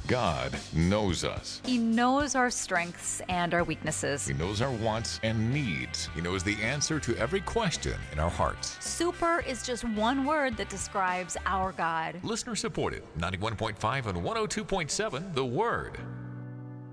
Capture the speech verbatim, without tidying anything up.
God knows us. He knows our strengths and our weaknesses. He knows our wants and needs. He knows the answer to every question in our hearts. Super is just one word that describes our God. Listener supported, ninety-one point five and one oh two point seven, The Word.